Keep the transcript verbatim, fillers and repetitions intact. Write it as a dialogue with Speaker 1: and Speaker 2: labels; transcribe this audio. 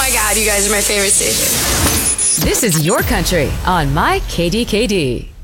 Speaker 1: my God, you guys are my favorite station.
Speaker 2: This is your country on My K D K D.